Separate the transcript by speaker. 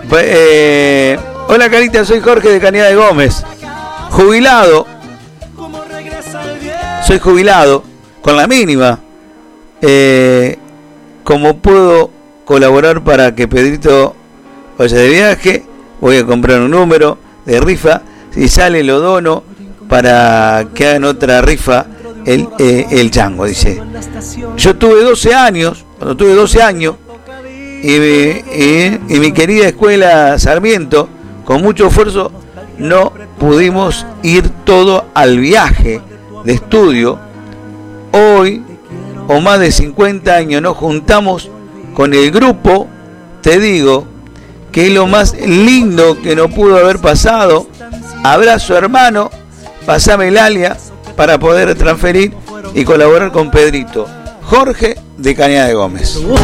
Speaker 1: Hola Carita, soy Jorge de Cañada de Gómez. Jubilado. Soy jubilado con la mínima. ¿Cómo puedo colaborar para que Pedrito vaya de viaje? Voy a comprar un número de rifa. Si sale lo dono para que hagan otra rifa el chango, dice. Yo tuve 12 años, cuando tuve 12 años, y mi querida escuela Sarmiento, con mucho esfuerzo, no pudimos ir todo al viaje de estudio. Hoy, o más de 50 años, nos juntamos con el grupo. Te digo que es lo más lindo que nos pudo haber pasado. Abrazo, hermano, pasame el alia para poder transferir y colaborar con Pedrito. Jorge de Cañada de Gómez.